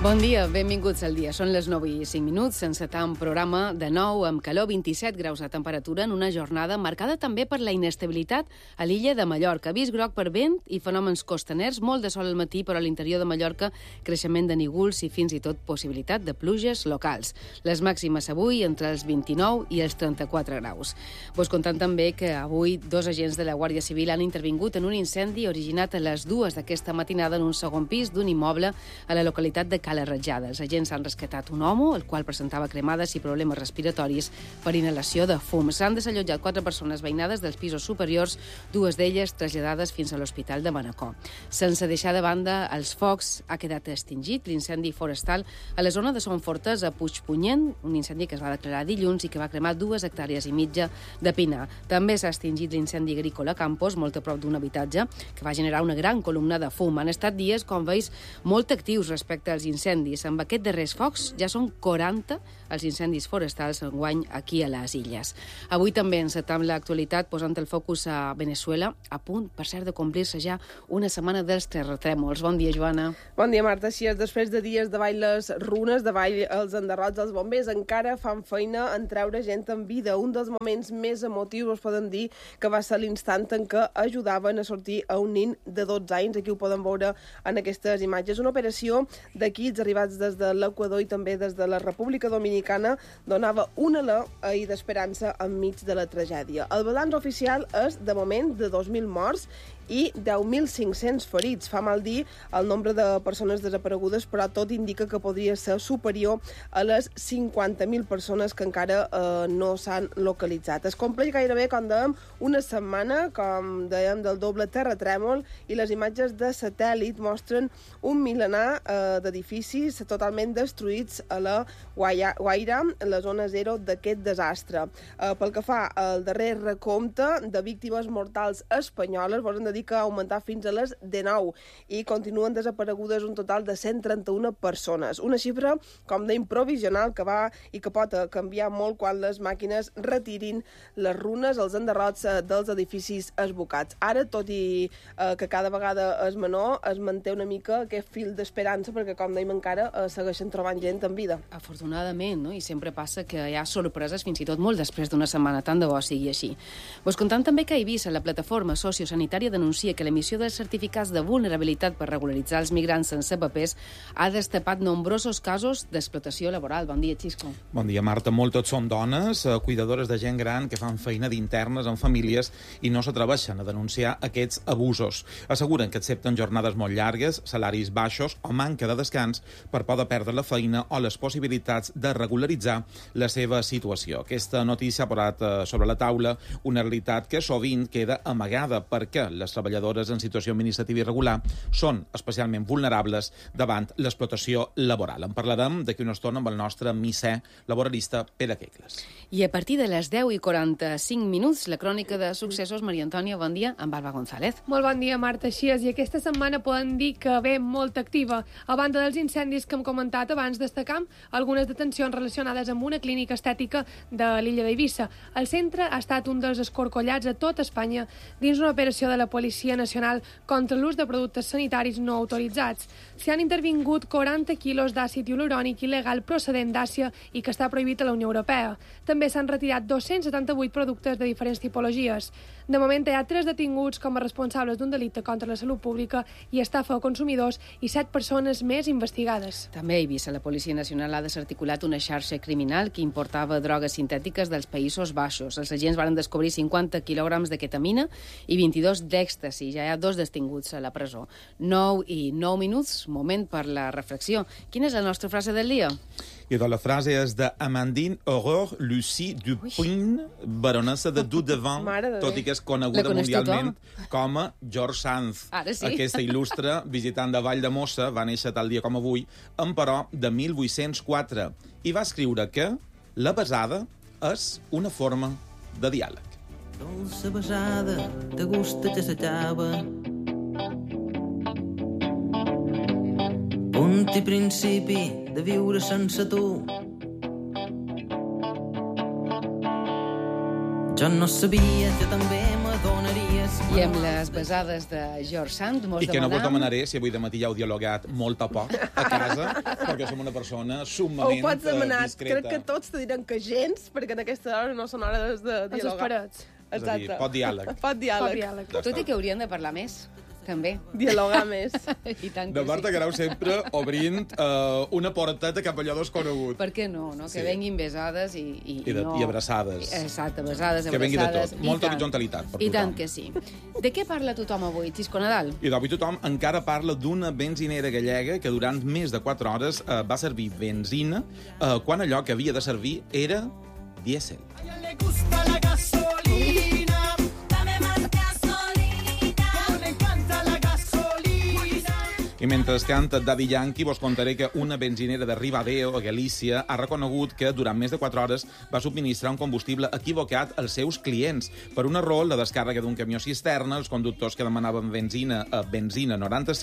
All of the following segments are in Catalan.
Bon dia, benvinguts al dia. Són les 9:05, encetant programa de nou amb calor, 27 graus de temperatura en una jornada marcada també per la inestabilitat a l'illa de Mallorca. Avís groc per vent i fenòmens costaners, molt de sol al matí, però a l'interior de Mallorca creixement de nígols i fins i tot possibilitat de pluges locals. Les màximes avui entre els 29 i els 34 graus. Vos contant també que avui dos agents de la Guàrdia Civil han intervingut en un incendi originat a les 2 d'aquesta matinada en un segon pis d'un immoble a la localitat de Cala Ratjada. Els agents han rescatat un home, el qual presentava cremades i problemes respiratoris per inhalació de fum. S'han desallotjat 4 persones veïnades dels pisos superiors, 2 d'elles traslladades fins a l'Hospital de Manacor. Sense deixar de banda els focs, ha quedat extingit l'incendi forestal a la zona de Son Fortes, a Puigpunyent, un incendi que es va declarar dilluns i que va cremar 2 hectàrees i mitja de pinar. També s'ha extingit l'incendi agrícola a Campos, molt a prop d'un habitatge, que va generar una gran columna de fum. Han estat dies, com veus, molt actius respecte als incendis. Amb aquests darrers focs ja són 40 els incendis forestals enguany aquí a les illes. Avui també encetam l'actualitat posant el focus a Venezuela, a punt, per cert, de complir-se ja una setmana dels terratrèmols. Bon dia, Joana. Bon dia, Marta. Així és, després de dies davall les runes, davall els enderrots dels bombers, encara fan feina en treure gent en vida. Un dels moments més emotius, us podem dir, que va ser l'instant en què ajudaven a sortir a un nin de 12 anys. Aquí ho podem veure en aquestes imatges. Una operació d'equips arribats des de l'Equador i també des de la República Dominicana donava un alè ahir d'esperança enmig de la tragèdia. El balanç oficial és, de moment, de 2.000 morts i 10.500 ferits. Fa mal dir el nombre de persones desaparegudes, però tot indica que podria ser superior a les 50.000 persones que encara no s'han localitzat. Es compleix gairebé, com dèiem, una setmana, com dèiem, del doble terratrèmol, i les imatges de satèl·lit mostren un milenar d'edificis totalment destruïts a la Guaira, la zona zero d'aquest desastre. Pel que fa al darrer recompte de víctimes mortals espanyoles, vos hem de dir que ha augmentat fins a les 19 i continuen desaparegudes un total de 131 persones. Una xifra, com deim, provisional, que va i que pot canviar molt quan les màquines retirin les runes, els enderrots dels edificis esbocats. Ara, tot i que cada vegada és menor, es manté una mica aquest fil d'esperança, perquè, com deim, encara segueixen trobant gent en vida. Afortunadament, no? I sempre passa que hi ha sorpreses, fins i tot molt després d'una setmana, tant de bo sigui així. Vos contant també que a Eivissa, la plataforma sociosanitària denuncia que l'emissió de certificats de vulnerabilitat per regularitzar els migrants sense papers ha destapat nombrosos casos d'explotació laboral. Bon dia, Xisco. Bon dia, Marta. Moltes són dones, cuidadores de gent gran que fan feina d'internes en famílies i no s'atreveixen a denunciar aquests abusos. Asseguren que accepten jornades molt llargues, salaris baixos o manca de descans per por de perdre la feina o les possibilitats de regularitzar la seva situació. Aquesta notícia ha posat sobre la taula una realitat que sovint queda amagada perquè les treballadores en situació administrativa irregular són especialment vulnerables davant l'explotació laboral. En parlarem d'aquí una estona amb el nostre misser laboralista Pere Quecles. I a partir de les 10:45, la crònica de successos. Maria Antònia, bon dia, amb Alba González. Molt bon dia, Marta. Així és, i aquesta setmana podem dir que ve molt activa. A banda dels incendis que hem comentat abans, destacam algunes detencions relacionades amb una clínica estètica de l'illa d'Eivissa. El centre ha estat un dels escorcollats a tot Espanya dins una operació de la Policia Nacional contra l'ús de productes sanitaris no autoritzats. S'hi han intervingut 40 quilos d'àcid hialurònic il·legal procedent d'Àsia i que està prohibit a la Unió Europea. També s'han retirat 278 productes de diferents tipologies. De moment hi ha 3 detinguts com a responsables d'un delicte contra la salut pública i estafa a consumidors i 7 persones més investigades. També a Eivissa, la Policia Nacional ha desarticulat una xarxa criminal que importava drogues sintètiques dels Països Baixos. Els agents van descobrir 50 quilograms de ketamina i 22 d'èxtasi. Ja hi ha 2 detinguts a la presó. 9:09, moment per la reflexió. Quina és la nostra frase del dia? I la frase és de Amandine Aurore Lucie Dupin, baronessa de Dudevant, tot i que és coneguda mundialment com a George Sand. Ara sí. Aquesta il·lustre visitant de Valldemossa va néixer tal dia com avui, emperò de 1804, i va escriure que la besada és una forma de diàleg. Dolça besada, te gusta que s'acaba. Punt i principi de viure sense tu. Jo no sabia que també m'adonaria és I amb les besades de George Sand mos I que no vos demanam... demanaré si avui de matí ja heu dialogat molt a poc a casa, perquè som una persona Ho summament pots demanar. discreta. Crec que tots te diran que gens, perquè en aquesta hora no són hores de Els dialogar. parets. És a dir, pot diàleg. Pot diàleg. Pot diàleg. Ja Tot i està. que haurien de parlar més, també. Dialogar més. I tant De que Marta sí. Grau sempre obrint una porteta cap allò desconegut. Per què no? Que Sí. venguin besades i no... I abraçades. Exacte, besades, Que vengui de abraçades. tot. i Molta tant. horitzontalitat per I tant tothom. que sí. De què parla tothom avui, Xisco Nadal? I d'avui tothom encara parla d'una benzinera gallega que durant més de 4 hores va servir benzina quan allò que havia de servir era dièsel. Le gusta la gasolina, dame más gasolina, como le encanta la gasolina. I mentre canta Daddy Yankee, vos contaré que una benzinera de Ribadeo, a Galícia, ha reconegut que durant més de 4 hores va subministrar un combustible equivocat als seus clients. Per un error, la descàrrega d'un camió cisterna, els conductors que demanaven benzina a benzina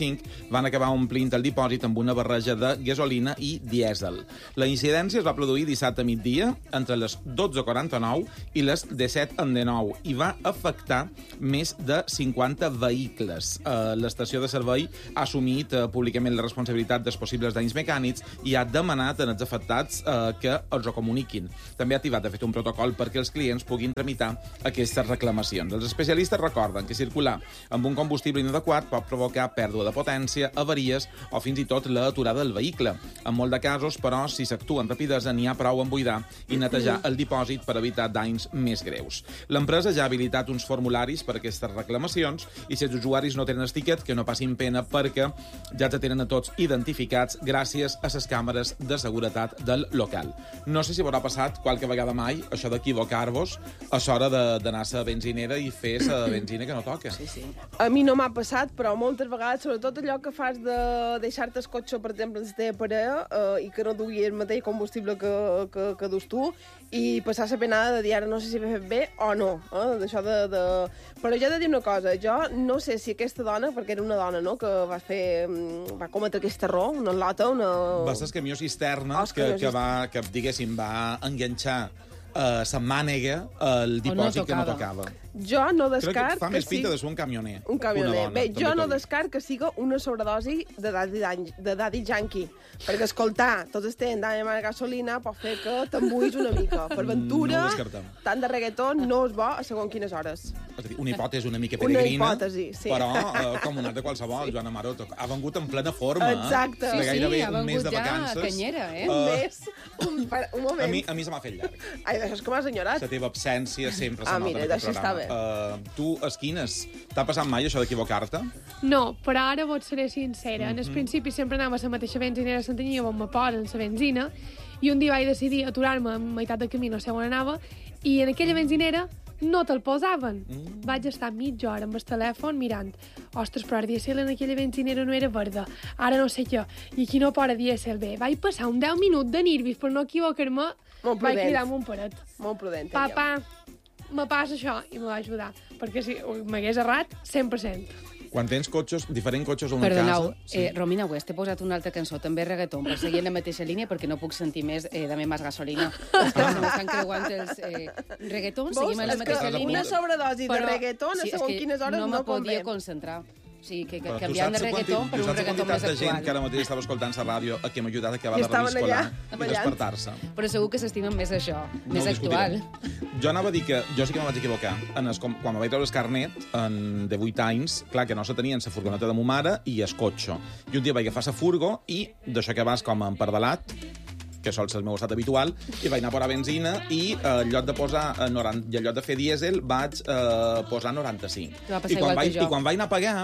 95 van acabar omplint el dipòsit amb una barreja de gasolina i dièsel. La incidència es va produir dissabte a migdia, entre les 12:49 i les 17:19, i va afectar més de 50 vehicles. L'estació de servei ha assumit públicament la responsabilitat dels possibles danys mecànics i ha demanat als afectats que els ho comuniquin. També ha activat, de fet, un protocol perquè els clients puguin tramitar aquestes reclamacions. Els especialistes recorden que circular amb un combustible inadequat pot provocar pèrdua de potència, avaries o fins i tot l'aturada del vehicle. En molt de casos, però, si s'actua amb rapidesa, n'hi ha prou en buidar i netejar el dipòsit per evitar danys més greus. L'empresa ja ha habilitat uns formularis per a aquestes reclamacions i si els usuaris no tenen estiquet, que no passin pena perquè ja els tenen a tots identificats gràcies a les càmeres de seguretat del local. No sé si haurà passat qualque vegada mai això d'equivocar-vos a l'hora d'anar a la benzinera i fer la benzina que no toca. Sí, sí. A mi no m'ha passat, però moltes vegades, sobretot allò que fas de deixar-te el cotxe, per exemple, en la teva parella, i que no dugui el mateix combustible que dus tu, i passar la penada de dir ara no sé si he fet bé o no. D'això Però jo he de dir una cosa, jo no sé si aquesta dona, perquè era una dona, no?, que va cometre aquest error, una lota, una... Va ser el camió cisterna que, diguéssim, va enganxar la mànega al dipòsit que no tocava. Jo no Crec descart que fa més pinta de ser un camioner. Un camioner. Una dona, Bé, també jo no t'ho dic. descart que siga una sobredosi de Daddy Yankee, perquè escoltar tots estem dame más gasolina pot fer que t'embuïs una mica. Per ventura, No ho descartem. tant de reggaeton no és bo a segons quines hores. És a dir, una hipòtesi una mica Una peregrina, hipòtesi, sí. però com una altra qualsevol. Joana Maroto ha vengut en plena forma. Exacte. De gairebé ha un mes vengut de ja vacances. canyera, eh? Un moment. A mi se m'ha fet llarg. Ai, això és que m'has enyorat. La teva absència sempre se nota mira, en aquest així està programa. Tu, Esquines, t'ha passat mai això d'equivocar-te? No, però ara vos seré sincera. En el principi sempre anava a la mateixa benzinera a Santanyí on me posen la benzina i un dia vaig decidir aturar-me a meitat del camí, no sé on anava, i en aquella benzinera no te'l posaven. Vaig estar mitja hora amb el telèfon mirant. Ostres, però el dièsel en aquella benzinera no era verda. Ara no sé què. I aquí no posa dièsel bé. Vaig passar un 10 minuts de nervis per no equivocar-me. Molt Vaig prudent. cridar amb un paret. Molt prudent. Papa, me passa això. I me va ajudar. Perquè si m'hagués errat, 100%. Quan tens cotxes, diferents cotxes a una Perdoneu, casa... Romina West, t'he posat una altra cançó, també reggaeton, per seguir en la mateixa línia, perquè no puc sentir més Dame más gasolina. És que se m'estan creuant els reggaetons, seguim en la És que mateixa línia. una sobredosi de reggaeton a és segons que quines hores no no me podia convé. concentrar. O sigui, que Però tu canviant de saps reggaeton per un reggaeton més de gent actual. que ara mateix estava escoltant la ràdio a qui m'ha ajudat a acabar I de estaven reviscolar allà, i ballant. despertar-se. Però segur que s'estimen més això, No més ho actual. discutirem. Jo anava a dir que jo sí que me vaig equivocar. Quan me vaig treure el carnet, de 8 anys, clar que no se tenien la furgoneta de ma mare i el cotxe. I un dia vaig agafar la furgo i d'això que vas com empardalat, que sol ser el meu estat habitual, i vaig anar a posar benzina i en lloc de posar en lloc de fer dièsel vaig posar 95. Te va passar igual que jo. I quan vaig anar a pagar,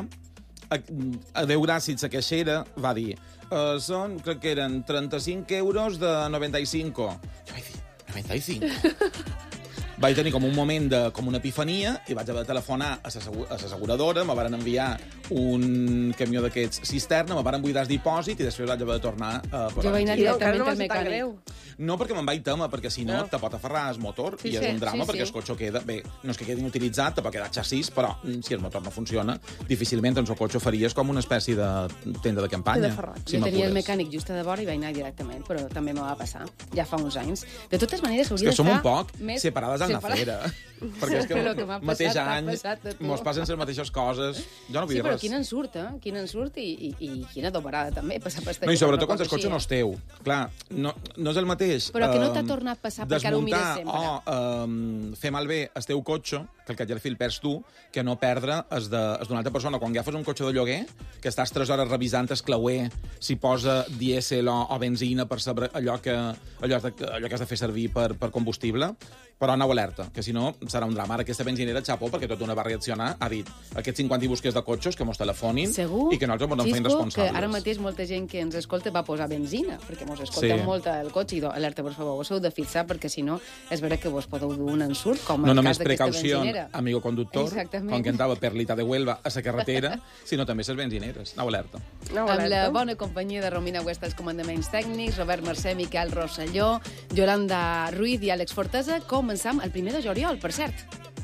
a Déu gràcies, la caixera va dir crec que eren 35 euros de 95. Jo vaig dir, 95? Vaig tenir com un moment com una epifania i vaig haver de telefonar a l'asseguradora, me van enviar un camió d'aquests cisterna, me van buidar el dipòsit i després vaig haver de tornar a posar. Jo vaig anar I encara directament no va al ser tan mecànic. greu. No perquè me'n vaig tema, perquè si no te pot aferrar el motor i és un drama, perquè el cotxe queda... Bé, no és que quedi inutilitzat, te pot quedar xassís, però si el motor no funciona, difícilment en el cotxe faries com una espècie de tenda de campanya. Jo tenia el mecànic just a de vora i vaig anar directament, però també me va passar, ja fa uns anys. De totes maneres, hauria d'estar... És que som un poc més... separades en la fera. Perquè és que el mateix any mos passen les mateixes coses. Jo no vull dir res. Sí, però quin en surt, eh? Quin en surt i quina dobarada, també, passar per no, i sobretot quan el cotxe no és teu. Clar, no és el mateix... Però que no t'ha tornat a passar perquè ara ho mires sempre. Desmuntar o fer malbé el teu cotxe, que el que al fil perds tu, que no perdre el d'una altra persona. Quan agafes un cotxe de lloguer, que estàs 3 hores revisant el clauer, si posa dièsel o benzina per saber allò que has de fer servir per combustible, però aneu alerta, que si no serà un drama. Ara aquesta benzinera, xapó, perquè tota una va reaccionar, ha dit aquests 50 i busques de cotxes que mos telefonin i que nosaltres mos en feim responsables. Que ara mateix molta gent que ens escolta va posar benzina, perquè mos escolta molt el cotxe i alerta, per favor, vos heu de fixar, perquè si no és vera que vos podeu dur un ensurt, com el cas d'aquesta benzinera. Amigo conductor, com que andava per l'Ita de Huelva a la carretera, sinó també les benzineres. Aneu alerta. Amb la bona companyia de Romina Huesta als comandaments tècnics, Robert Mercè, Miquel Rosselló, Yolanda Ruiz i Àlex Fortesa, començam el 1 de juliol, per cert.